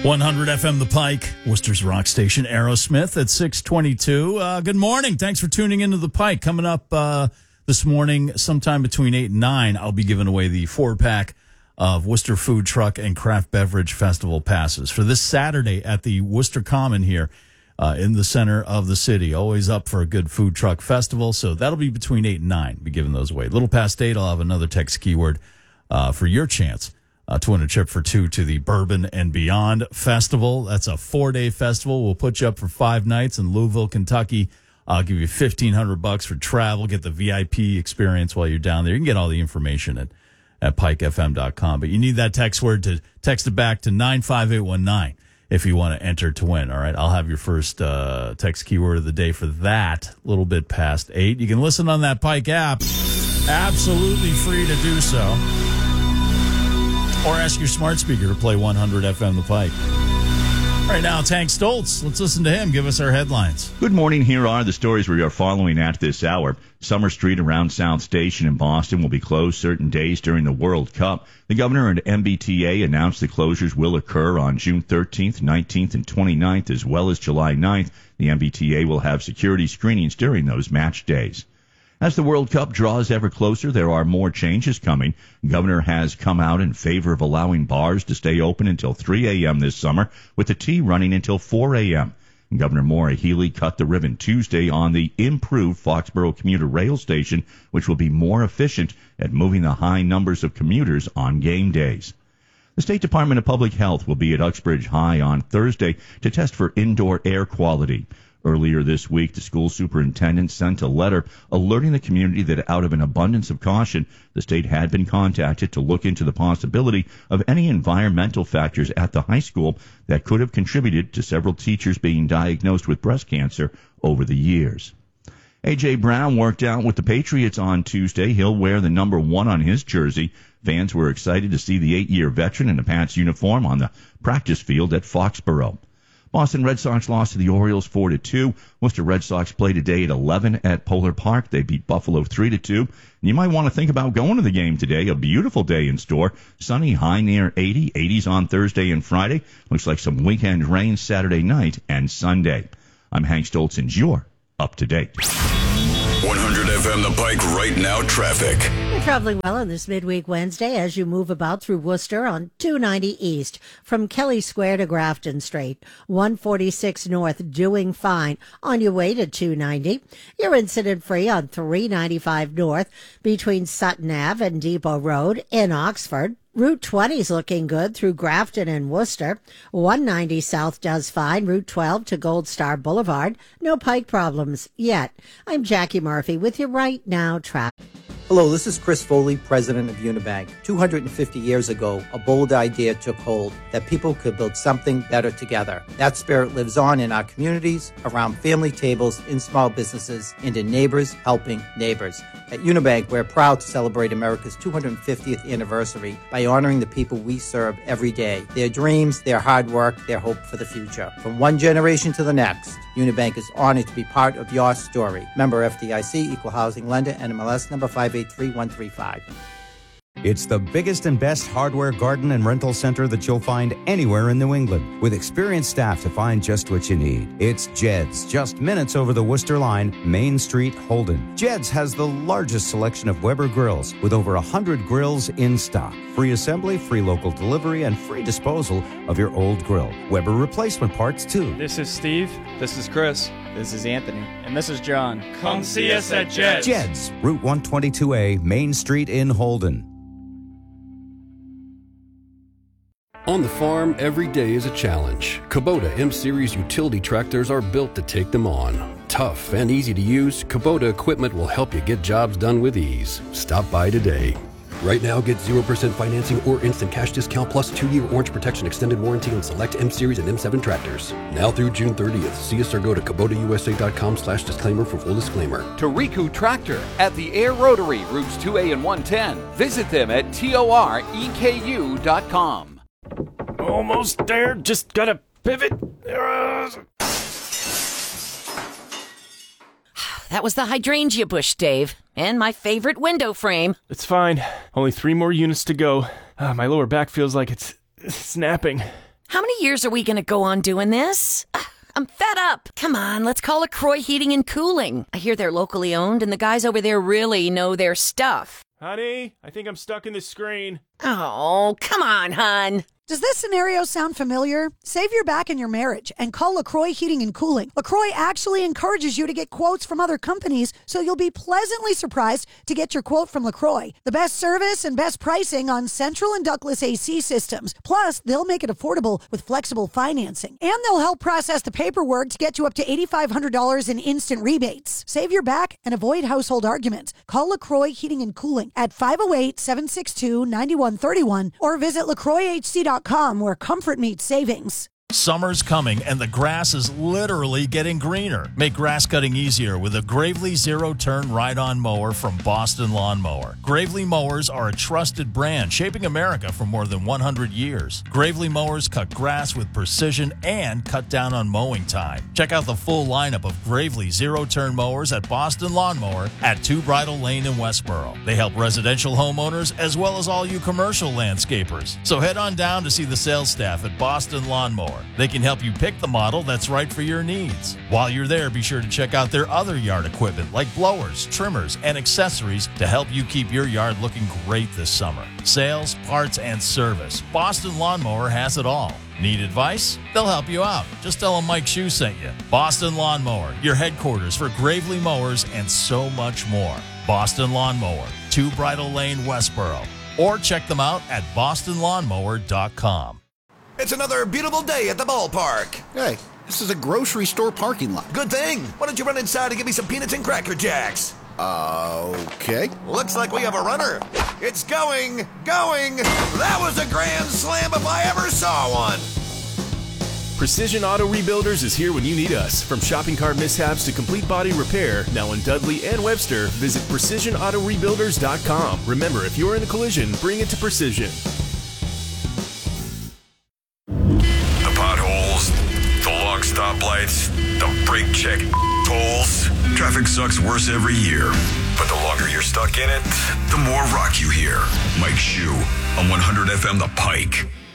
100 FM The Pike, Worcester's rock station, Aerosmith at 6:22. Good morning. Thanks for tuning into The Pike. Coming up this morning, sometime between 8 and 9, I'll be giving away the 4-pack of Worcester Food Truck and Craft Beverage Festival passes for this Saturday at the Worcester Common here in the center of the city. Always up for a good food truck festival, so that'll be between 8 and 9. Be giving those away. A little past 8, I'll have another text keyword for your chance to win a trip for 2 to the Bourbon and Beyond Festival. That's a 4-day festival. We'll put you up for 5 nights in Louisville, Kentucky. I'll give you $1,500 for travel. Get the VIP experience while you're down there. You can get all the information at pikefm.com. But you need that text word to text it back to 95819 if you want to enter to win. All right, I'll have your first text keyword of the day for that a little bit past 8. You can listen on that Pike app. Absolutely free to do so. Or ask your smart speaker to play 100 FM The Pike. Right now, Tank Stoltz. Let's listen to him. Give us our headlines. Good morning. Here are the stories we are following at this hour. Summer Street around South Station in Boston will be closed certain days during the World Cup. The governor and MBTA announced the closures will occur on June 13th, 19th, and 29th, as well as July 9th. The MBTA will have security screenings during those match days. As the World Cup draws ever closer, there are more changes coming. The governor has come out in favor of allowing bars to stay open until 3 a.m. this summer, with the tea running until 4 a.m. Governor Maura Healey cut the ribbon Tuesday on the improved Foxborough commuter rail station, which will be more efficient at moving the high numbers of commuters on game days. The State Department of Public Health will be at Uxbridge High on Thursday to test for indoor air quality. Earlier this week, the school superintendent sent a letter alerting the community that out of an abundance of caution, the state had been contacted to look into the possibility of any environmental factors at the high school that could have contributed to several teachers being diagnosed with breast cancer over the years. A.J. Brown worked out with the Patriots on Tuesday. He'll wear the number 1 on his jersey. Fans were excited to see the 8-year veteran in a Pats uniform on the practice field at Foxborough. Boston Red Sox lost to the Orioles 4-2. Worcester Red Sox play today at 11 at Polar Park. They beat Buffalo 3-2. You might want to think about going to the game today. A beautiful day in store. Sunny, high near 80. 80s on Thursday and Friday. Looks like some weekend rain Saturday night and Sunday. I'm Hank Stoltz, and you're up to date. 100 FM The Pike right now traffic. You're traveling well on this midweek Wednesday as you move about through Worcester on 290 East from Kelly Square to Grafton Street. 146 North doing fine on your way to 290. You're incident free on 395 North between Sutton Ave and Depot Road in Oxford. Route 20 is looking good through Grafton and Worcester. 190 South does fine. Route 12 to Gold Star Boulevard. No Pike problems yet. I'm Jackie Murphy with you right now, traffic. Hello, this is Chris Foley, president of Unibank. 250 years ago, a bold idea took hold that people could build something better together. That spirit lives on in our communities, around family tables, in small businesses, and in neighbors helping neighbors. At Unibank, we're proud to celebrate America's 250th anniversary by honoring the people we serve every day, their dreams, their hard work, their hope for the future. From one generation to the next, Unibank is honored to be part of your story. Member FDIC, Equal Housing Lender, NMLS number 583135. It's the biggest and best hardware, garden, and rental center that you'll find anywhere in New England, with experienced staff to find just what you need. It's Jed's, just minutes over the Worcester line, Main Street, Holden. Jed's has the largest selection of Weber grills, with over 100 grills in stock. Free assembly, free local delivery, and free disposal of your old grill. Weber replacement parts, too. This is Steve. This is Chris. This is Anthony. And this is John. Come see us at Jed's. Jed's, Route 122A, Main Street in Holden. On the farm, every day is a challenge. Kubota M-Series utility tractors are built to take them on. Tough and easy to use, Kubota equipment will help you get jobs done with ease. Stop by today. Right now, get 0% financing or instant cash discount plus 2-year Orange Protection Extended Warranty on select M-Series and M7 tractors. Now through June 30th. See us or go to KubotaUSA.com/disclaimer for full disclaimer. Toriku Tractor at the Air Rotary, routes 2A and 110. Visit them at TOREKU.com. Almost there. Just gotta pivot. That was the hydrangea bush, Dave, and my favorite window frame. It's fine. Only 3 more units to go. My lower back feels like it's snapping. How many years are we going to go on doing this? I'm fed up. Come on, let's call LaCroix Heating and Cooling. I hear they're locally owned, and the guys over there really know their stuff. Honey, I think I'm stuck in the screen. Oh, come on, hon. Does this scenario sound familiar? Save your back in your marriage and call LaCroix Heating and Cooling. LaCroix actually encourages you to get quotes from other companies, so you'll be pleasantly surprised to get your quote from LaCroix. The best service and best pricing on central and ductless AC systems. Plus, they'll make it affordable with flexible financing. And they'll help process the paperwork to get you up to $8,500 in instant rebates. Save your back and avoid household arguments. Call LaCroix Heating and Cooling at 508-762-9131 or visit LaCroixHC.com, where comfort meets savings. Summer's coming and the grass is literally getting greener. Make grass cutting easier with a Gravely zero-turn ride-on mower from Boston Lawn Mower. Gravely mowers are a trusted brand shaping America for more than 100 years. Gravely mowers cut grass with precision and cut down on mowing time. Check out the full lineup of Gravely zero-turn mowers at Boston Lawn Mower at 2 Bridle Lane in Westboro. They help residential homeowners as well as all you commercial landscapers. So head on down to see the sales staff at Boston Lawn Mower. They can help you pick the model that's right for your needs. While you're there, be sure to check out their other yard equipment like blowers, trimmers, and accessories to help you keep your yard looking great this summer. Sales, parts, and service. Boston Lawn Mower has it all. Need advice? They'll help you out. Just tell them Mike Shue sent you. Boston Lawn Mower, your headquarters for Gravely mowers and so much more. Boston Lawn Mower, 2 Bridle Lane, Westboro. Or check them out at bostonlawnmower.com. It's another beautiful day at the ballpark. Hey, this is a grocery store parking lot. Good thing. Why don't you run inside and get me some peanuts and Cracker Jacks? Okay. Looks like we have a runner. It's going. That was a grand slam if I ever saw one. Precision Auto Rebuilders is here when you need us. From shopping cart mishaps to complete body repair, now in Dudley and Webster, visit PrecisionAutoRebuilders.com. Remember, if you're in a collision, bring it to Precision. Stoplights, the brake check tolls. Traffic sucks worse every year. But the longer you're stuck in it, the more rock you hear. Mike Shue on 100 FM The Pike.